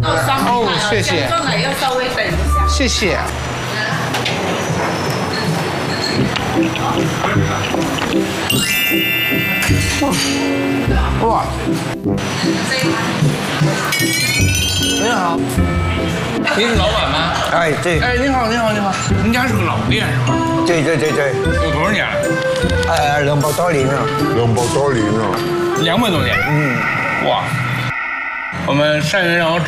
哦，谢谢。 装奶要稍微等一下。 谢谢。哇！你好，您是老板吗？ 哎，对， 哎，你好，你好，你好，您家是个老店是吧？ 对， 有多少年了 200多年了 200多年了。 ？200多年。嗯。哇，我们单元让我